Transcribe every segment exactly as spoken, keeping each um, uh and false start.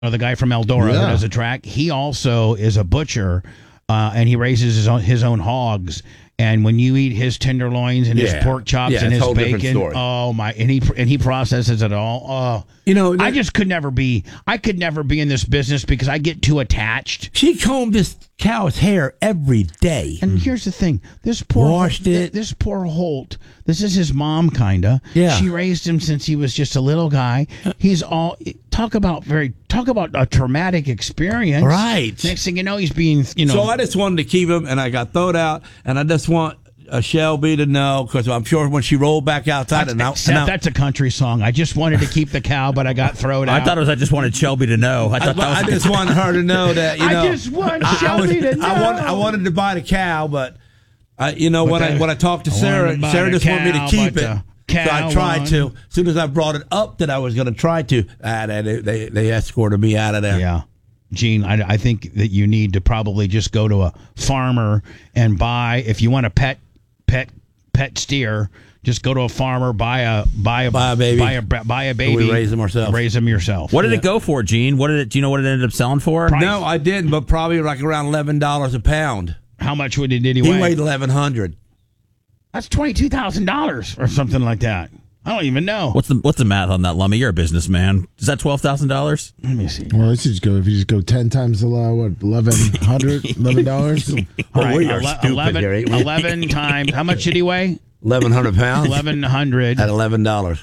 or the guy from Eldora Yeah. who does a track, he also is a butcher, uh, and he raises his own, his own hogs. And when you eat his tenderloins and Yeah. his pork chops Yeah, and it's a his whole different bacon, story. oh my! And he and he processes it all. Oh, You know, I just could never be. I could never be in this business because I get too attached. she combed this cow's hair every day. And here's the thing: this poor Washed it. This poor Holt. This is his mom, kinda. Yeah. She raised him since he was just a little guy. He's all talk about very talk about a traumatic experience. Right. Next thing you know, he's being you know. So I just wanted to keep him, and I got thrown out, and I just want uh, Shelby to know, because I'm sure when she rolled back outside, that's, and I, Seth, and I, that's a country song. I just wanted to keep the cow, but I got thrown out. I thought it was I just wanted Shelby to know. I I, thought that was I just wanted her to know that, you I know. just want I, I, Shelby was- to know. I, want, I wanted to buy the cow, but, I, you know, But when I, the- when I talked to I Sarah, wanted to buy Sarah the just wanted me to cow, keep but it. the So I cow tried won. to. As soon as I brought it up that I was going to try to, ah, they, they, they escorted me out of there. Yeah. Gene, I, I think that you need to probably just go to a farmer and buy, if you want a pet pet pet steer, just go to a farmer, buy a buy a Buy a baby. buy a buy a baby, we raise them ourselves. raise them yourself. What did it go for, Gene? What did it? Do you know what it ended up selling for? Price. No, I didn't, but probably like around eleven dollars a pound. How much would it did he, He weigh? weighed eleven hundred. That's twenty two thousand dollars or something like that. I don't even know. What's the what's the math on that, Lummy? You're a businessman. Is that twelve thousand dollars? Let me see. Well, let's just go. If you just go ten times the law, what eleven hundred, eleven dollars? All right, we are ele- stupid eleven, here, ain't we? eleven times. How much did he weigh? Eleven hundred pounds. Eleven hundred At eleven dollars.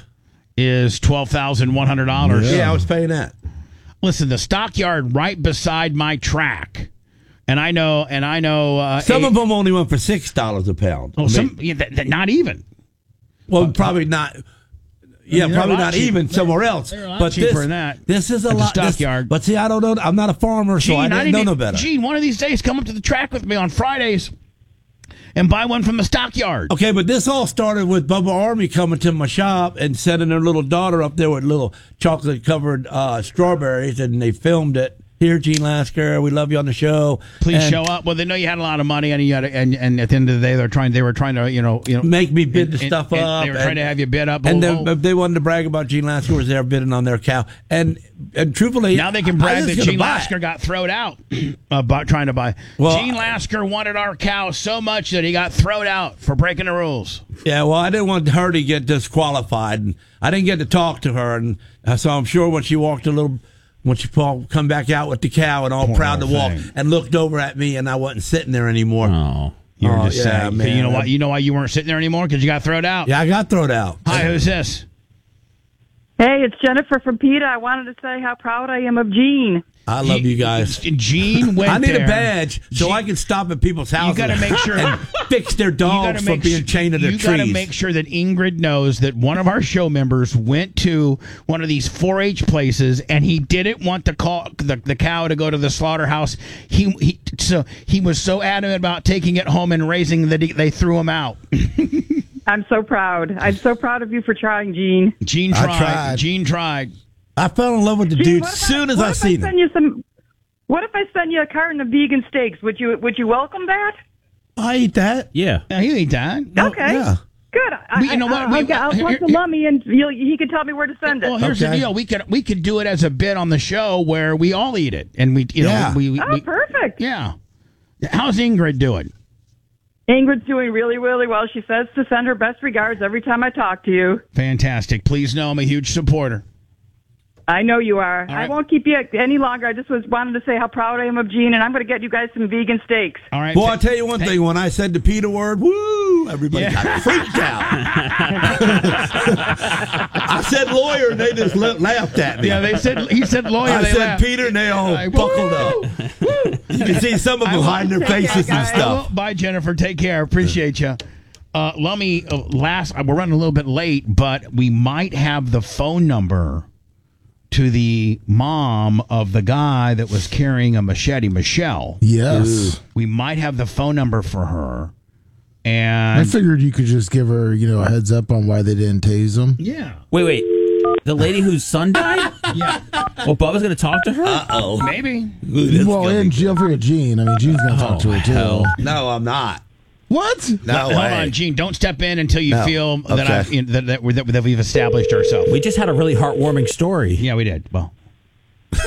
is twelve thousand one hundred dollars. Yeah, I was paying that. Listen, the stockyard right beside my track, and I know, and I know. Uh, Some a- of them only went for six dollars a pound. well, I mean, some, yeah, that, that- not even. well, probably not. Yeah, they're a probably lot not cheaper. even somewhere else. they're a lot but cheaper this, than that This is a at the lot. this- stockyard. but see, I don't know. I'm not a farmer, so I Gene, didn't need know to- no better. Gene, one of these days, come up to the track with me on Fridays and buy one from the stockyard. Okay, but this all started with Bubba Army coming to my shop and sending their little daughter up there with little chocolate covered uh, strawberries, and they filmed it. Here, Gene Lasker, we love you on the show. Please And show up. Well, they know you had a lot of money, and you had, and and at the end of the day, they're trying. They were trying to, you know, you know, Make me bid the and- stuff and up. They were trying to have you bid up. And Oh, they, oh. they wanted to brag about Gene Lasker was there bidding on their cow. And and truthfully, Now they can I brag was that gonna Gene buy it. Lasker got thrown out about trying to buy. Well, Gene Lasker wanted our cow so much that he got thrown out for breaking the rules. Yeah, well, I didn't want her to get disqualified, and I didn't get to talk to her, and uh, so I'm sure when she walked a little, when she pull- come back out with the cow and all Poor proud to little walk, thing. and looked over at me, and I wasn't sitting there anymore. Oh, You were Oh, just yeah, saying. man. You know why? You know why you weren't sitting there anymore? Because you got thrown out. Yeah, I got thrown out. Hi, who's this? Hey, it's Jennifer from PETA. I wanted to say how proud I am of Gene. I love you guys. Gene went I need there. a badge so Gene- I can stop at people's houses. gotta make sure- and fix their You dogs gotta from make being su- chained to their you trees. gotta make sure that Ingrid knows that one of our show members went to one of these four H places and he didn't want the call, the, the cow to go to the slaughterhouse. He, he so he was so adamant about taking it home and raising that he, they threw him out. I'm so proud. I'm so proud of you for trying, Gene. Gene I tried. tried. Gene tried. I fell in love with the Gene, dude what as if soon as what I if seen send him. you some? What if I send you a carton of vegan steaks? Would you Would you welcome that? I eat that. yeah. Now he ain't dying. Okay. Yeah. Good. I, We- you know what? I, I'll, We- I'll here- talk to here- Lummy and you'll, he can tell me where to send it. Well, here's Okay. the deal. We could we could do it as a bit on the show where we all eat it and we you know Yeah. we, we, oh, we perfect. yeah. How's Ingrid doing? Ingrid's doing really, really well. She says to send her best regards every time I talk to you. Fantastic. Please know I'm a huge supporter. I know you are. All I right. won't keep you any longer. I just was wanted to say how proud I am of Gene, and I'm going to get you guys some vegan steaks. All right. Well, fa- I'll tell you one thing. When I said the PETA word, woo, everybody Yeah. got freaked out. I said lawyer, and they just la- laughed at me. Yeah, they said he said lawyer. I they said laughed. Peter, and they all Like, buckled woo! up. You can see some of them hiding their Take care, faces and guys. stuff. Bye, Jennifer. Take care. Appreciate you. Uh, Lummy, uh, last we're running a little bit late, but we might have the phone number to the mom of the guy that was carrying a machete, Michelle. Yes. We might have the phone number for her. I And figured you could just give her, you know, a heads up on why they didn't tase him. yeah, Wait, wait. The lady whose son died? yeah, Well, Bubba's going to talk to her? Uh-oh. maybe. Well, and don't forget Gene. I mean, Gene's going to talk to her, too. hell. No, I'm not. What? No Hold way. on, Gene. Don't step in until you No. feel that Okay. I've, that, that, that, that we've established ourselves. We just had a really heartwarming story. Yeah, we did. Well,